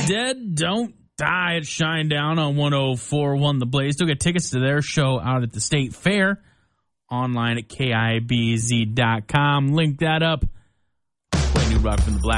Dead Don't Die at Shinedown on 104.1 The Blaze. Still get tickets to their show out at the State Fair online at KIBZ.com. Link that up. Play new rock from the Black